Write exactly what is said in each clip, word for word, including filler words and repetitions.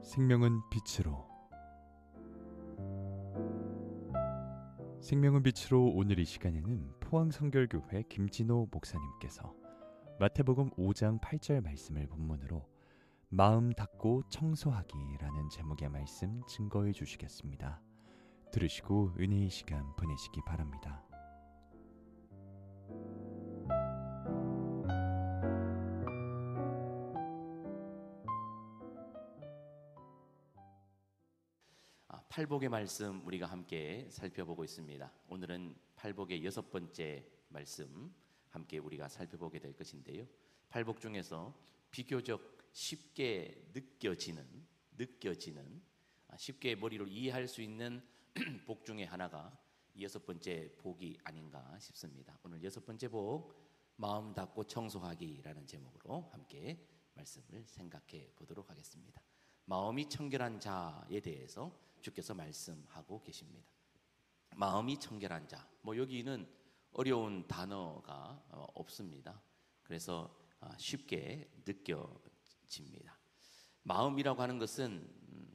생명은 빛으로 생명은 빛으로 오늘 이 시간에는 포항성결교회 김진호 목사님께서 마태복음 오 장 팔 절 말씀을 본문으로 마음 닫고 청소하기라는 제목의 말씀 증거해 주시겠습니다. 들으시고 은혜의 시간 보내시기 바랍니다. 팔복의 말씀 우리가 함께 살펴보고 있습니다. 오늘은 팔복의 여섯 번째 말씀 함께 우리가 살펴보게 될 것인데요. 팔복 중에서 비교적 쉽게 느껴지는 느껴지는 쉽게 머리로 이해할 수 있는 복 중에 하나가 여섯 번째 복이 아닌가 싶습니다. 오늘 여섯 번째 복, 마음 닫고 청소하기라는 제목으로 함께 말씀을 생각해 보도록 하겠습니다. 마음이 청결한 자에 대해서 주께서 말씀하고 계십니다. 마음이 청결한 자, 뭐 여기는 어려운 단어가 없습니다. 그래서 쉽게 느껴집니다. 마음이라고 하는 것은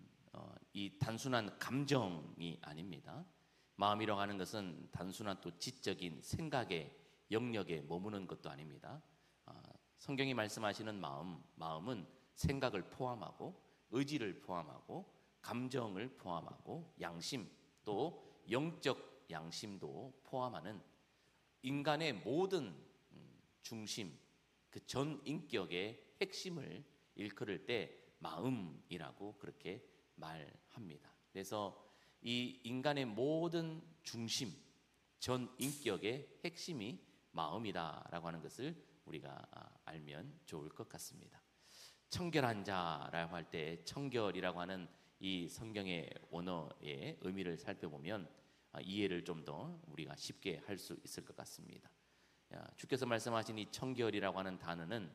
이 단순한 감정이 아닙니다. 마음이라고 하는 것은 단순한 또 지적인 생각의 영역에 머무는 것도 아닙니다. 성경이 말씀하시는 마음, 마음은 생각을 포함하고 의지를 포함하고 감정을 포함하고 양심, 또 영적 양심도 포함하는 인간의 모든 중심, 그 전 인격의 핵심을 일컬을 때 마음이라고 그렇게 말합니다. 그래서 이 인간의 모든 중심, 전 인격의 핵심이 마음이다라고 하는 것을 우리가 알면 좋을 것 같습니다. 청결한 자라고 할 때 청결이라고 하는 이 성경의 원어의 의미를 살펴보면 이해를 좀 더 우리가 쉽게 할 수 있을 것 같습니다. 주께서 말씀하신 이 청결이라고 하는 단어는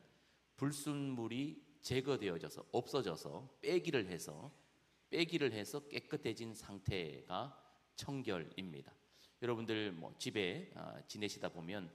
불순물이 제거되어져서 없어져서 빼기를 해서 빼기를 해서 깨끗해진 상태가 청결입니다. 여러분들 뭐 집에 지내시다 보면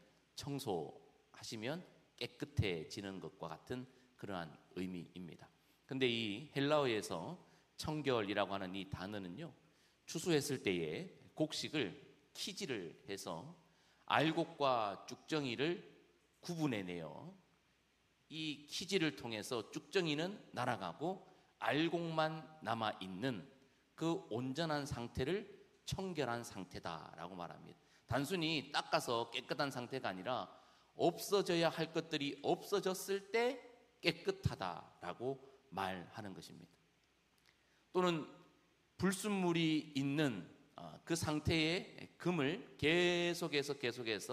청소하시면 깨끗해지는 것과 같은 그러한 의미입니다. 근데 이 헬라어에서 청결이라고 하는 이 단어는요, 추수했을 때에 곡식을 키질을 해서 알곡과 쭉정이를 구분해내요. 이 키질을 통해서 쭉정이는 날아가고 알곡만 남아있는 그 온전한 상태를 청결한 상태다라고 말합니다. 단순히 닦아서 깨끗한 상태가 아니라 없어져야 할 것들이 없어졌을 때 깨끗하다라고 말하는 것입니다. 또는 불순물이 있는 그 상태의 금을 계속해서 계속해서